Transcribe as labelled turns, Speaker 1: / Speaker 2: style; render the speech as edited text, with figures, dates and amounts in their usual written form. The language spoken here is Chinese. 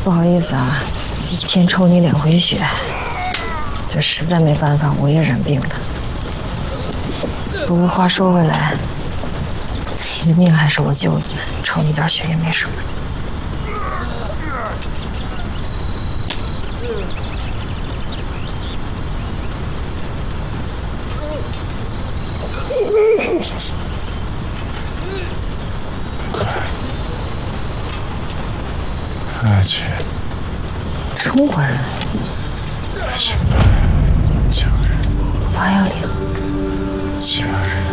Speaker 1: 不好意思啊，一天抽你2回血，这实在没办法，我也染病了。不过话说回来，你的命还是我救的，抽你点血也没什么。
Speaker 2: 阿姐，
Speaker 1: 中国人
Speaker 2: 是家人，
Speaker 1: 810，
Speaker 2: 家人。